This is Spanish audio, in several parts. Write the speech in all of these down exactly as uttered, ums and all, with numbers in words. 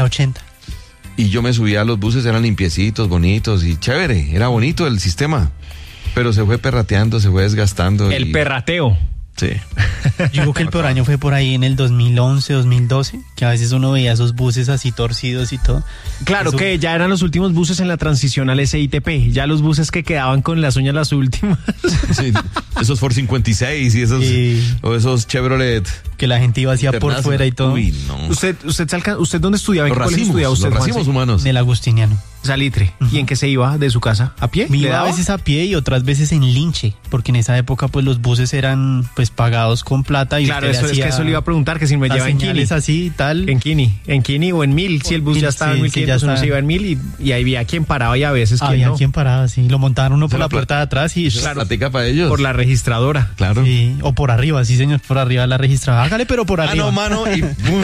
ochenta. Y yo me subía a los buses, eran limpiecitos, bonitos y chévere, era bonito el sistema. Pero se fue perrateando, se fue desgastando. El y... perrateo. Sí. Yo digo que el peor año fue por ahí en el dos mil once, dos mil doce, que a veces uno veía esos buses así torcidos y todo. Claro, eso... que ya eran los últimos buses en la transición al S I T P, ya los buses que quedaban con las uñas las últimas. Sí, esos Ford cincuenta y seis y esos, y... o esos Chevrolet. Que la gente iba hacia por fuera y todo. Uy, no. ¿Usted, usted, usted dónde estudiaba? ¿En los qué racimos, estudiaba usted? Los racimos humanos. En el Agustiniano. Salitre. Uh-huh. ¿Y en qué se iba de su casa? ¿A pie? Me iba a veces a pie y otras veces en linche, porque en esa época pues los buses eran pues pagados con plata. Y claro, eso es que eso le iba a preguntar, que si me lleva en Kini. así y tal. En Kini, en Kini o en Mil, si el bus mil, ya estaba sí, en mil quinientos, sí, uno se iba en Mil y, y ahí había quien paraba y a veces quien había no. quien paraba, sí. Lo montaban uno por la puerta de atrás y... Claro, platica para ellos. Por la registradora. Claro. Sí, o por arriba, sí señor, por arriba de la registradora. Hágale, pero por arriba. Ah, no, mano, y...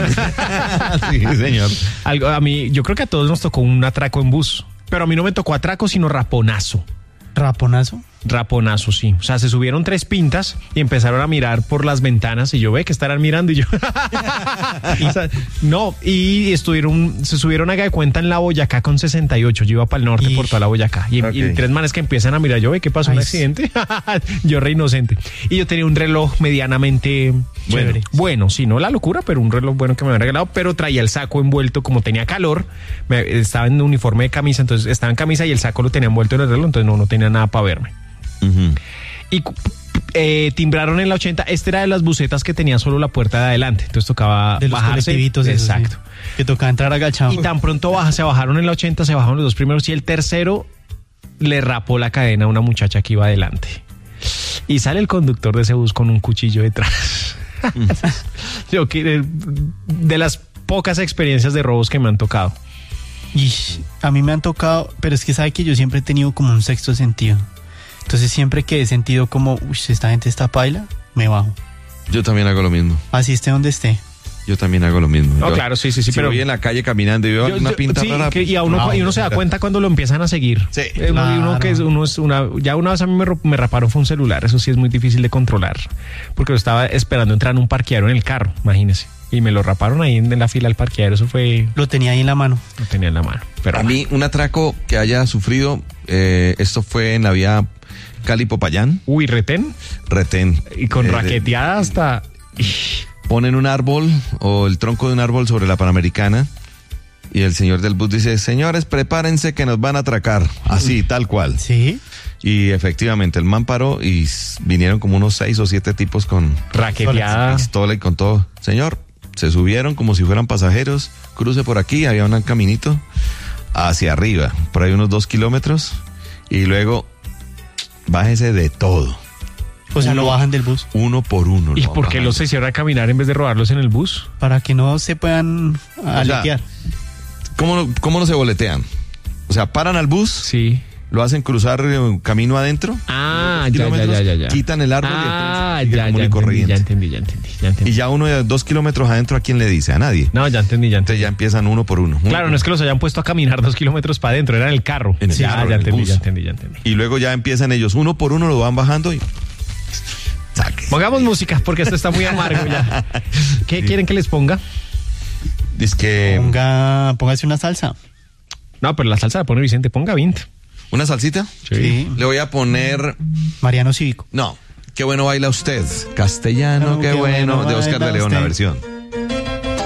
sí, señor. Algo, a mí, yo creo que a todos nos tocó un atraco en bus. Pero a mí no me tocó atraco, sino raponazo. ¿Raponazo? Raponazo, sí. O sea, se subieron tres pintas y empezaron a mirar por las ventanas y yo ve que estarán mirando y yo... y, o sea, no, y estuvieron, se subieron haga de cuenta en la Boyacá con sesenta y ocho. Yo iba para el norte y... por toda la Boyacá. Y, okay. y tres manes que empiezan a mirar, yo ve ¿qué pasó? Ay, ¿un accidente? Yo re inocente. Y yo tenía un reloj medianamente... Bueno, chévere. Bueno, sí, no la locura, pero un reloj bueno que me habían regalado, pero traía el saco envuelto, como tenía calor, me, estaba en un uniforme de camisa, entonces estaba en camisa y el saco lo tenía envuelto en el reloj, entonces no, no tenía nada para verme. Uh-huh. Y eh, timbraron en la ochenta, este era de las busetas que tenía solo la puerta de adelante, entonces tocaba de los bajarse. Exacto. Eso, sí. Que tocaba entrar agachado. Y tan pronto baja, se bajaron en la ochenta, se bajaron los dos primeros y el tercero le rapó la cadena a una muchacha que iba adelante. Y sale el conductor de ese bus con un cuchillo detrás. Yo que de las pocas experiencias de robos que me han tocado. Y a mí me han tocado, pero es que sabe que yo siempre he tenido como un sexto sentido. Entonces siempre que he sentido como, uy, esta gente está paila, me bajo. Yo también hago lo mismo. Así esté donde esté. Yo también hago lo mismo. No, yo, claro, sí, sí, sí. Si pero voy en la calle caminando y veo yo, una yo, pinta sí, rara. Que, y, a uno, no, y uno se da cuenta cuando lo empiezan a seguir. Sí. Eh, claro. uno que es, uno es una, ya una vez a mí me, me raparon fue un celular. Eso sí es muy difícil de controlar. Porque yo estaba esperando entrar en un parqueadero en el carro, imagínese. Y me lo raparon ahí en la fila del parqueadero. Eso fue... Lo tenía ahí en la mano. Lo tenía en la mano. Pero a mí, un atraco que haya sufrido, eh, esto fue en la vía Cali-Popayán. Uy, retén. Retén. Y con eh, raqueteada hasta... Ponen un árbol o el tronco de un árbol sobre la Panamericana y el señor del bus dice, señores, prepárense que nos van a atracar. Así, tal cual. Sí. Y efectivamente, el man paró y vinieron como unos seis o siete tipos con raqueteada, pistola y con todo. Señor, se subieron como si fueran pasajeros, cruce por aquí, había un caminito hacia arriba, por ahí unos dos kilómetros y luego bájese de todo. O sea, uno, lo bajan del bus. Uno por uno. ¿Y por qué los hicieron a caminar en vez de robarlos en el bus? Para que no se puedan aletear. O sea, ¿cómo, ¿Cómo no se boletean? O sea, paran al bus. Sí. Lo hacen cruzar camino adentro. Ah, ya, ya, ya, ya, ya. Quitan el árbol ah, y ya, ya, entendí, ya entendí, ya entendí, ya entendí. Y ya uno de dos kilómetros adentro, ¿a quién le dice? A nadie. No, ya entendí, ya entendí. Entonces ya empiezan uno por uno. Claro, no es que los hayan puesto a caminar dos kilómetros para adentro, era en el carro. En el ya, carro, ya, en entendí, el ya entendí, ya entendí. Y luego ya empiezan ellos, uno por uno lo van bajando y... Saque. Pongamos música porque esto está muy amargo ya. ¿Qué sí. quieren que les ponga? Dice que... Ponga, póngase una salsa. No, pero la salsa la pone Vicente, ponga Vint. ¿Una salsita? Sí. sí. Le voy a poner... Mariano Cívico. No, qué bueno baila usted. Castellano, no, qué, qué bueno, bueno de Oscar de León, usted. La versión.